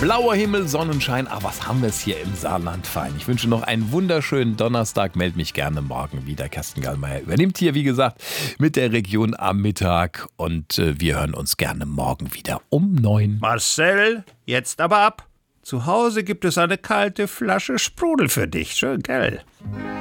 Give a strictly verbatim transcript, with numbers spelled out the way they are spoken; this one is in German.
Blauer Himmel, Sonnenschein, aber was haben wir es hier im Saarland fein. Ich wünsche noch einen wunderschönen Donnerstag, melde mich gerne morgen wieder. Kerstin Gallmeier übernimmt hier, wie gesagt, mit der Region am Mittag und äh, wir hören uns gerne morgen wieder um neun. Marcel, jetzt aber ab. Zu Hause gibt es eine kalte Flasche Sprudel für dich, schön, gell?